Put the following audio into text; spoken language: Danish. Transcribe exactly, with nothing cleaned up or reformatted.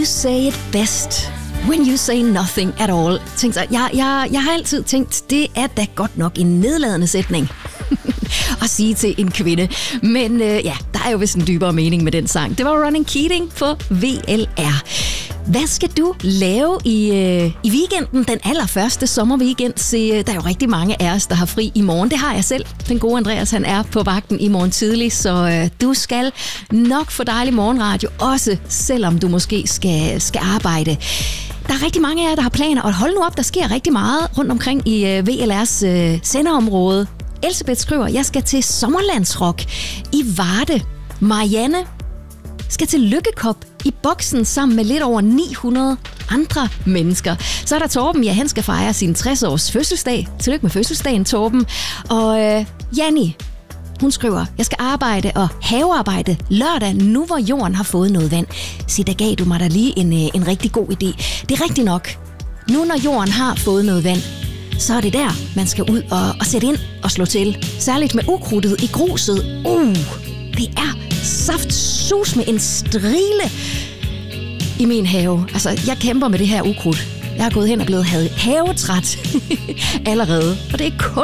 You say it best when you say nothing at all. Tænk så, jeg, jeg, jeg har altid tænkt, det er da godt nok en nedladende sætning at sige til en kvinde. Men øh, ja, der er jo vist en dybere mening med den sang. Det var Ronan Keating på V L R. Hvad skal du lave i, øh, i weekenden, den allerførste sommerweekend? Se, der er jo rigtig mange af os, der har fri i morgen. Det har jeg selv. Den gode Andreas, han er på vagten i morgen tidlig, så øh, du skal nok få dejlig morgenradio, også selvom du måske skal, skal arbejde. Der er rigtig mange af jer, der har planer, og hold nu op, der sker rigtig meget rundt omkring i øh, V L R's øh, sendeområde. Elsebeth skriver, jeg skal til Sommerlandsrock i Varde. Marianne skal til Lykkekop i Boksen sammen med lidt over ni hundrede andre mennesker. Så er der Torben, ja, han skal fejre sin tres års fødselsdag. Tillykke med fødselsdagen, Torben. Og øh, Janni, hun skriver, jeg skal arbejde og havearbejde lørdag, nu hvor jorden har fået noget vand. Så der gav du mig da lige en, øh, en rigtig god idé. Det er rigtigt nok. Nu når jorden har fået noget vand, så er det der, man skal ud og, og sætte ind og slå til. Særligt med ukrudtet i gruset. Uh, det er saftsus med en strile i min have. Altså, jeg kæmper med det her ukrudt. Jeg er gået hen og blevet havetræt allerede. Og det er kun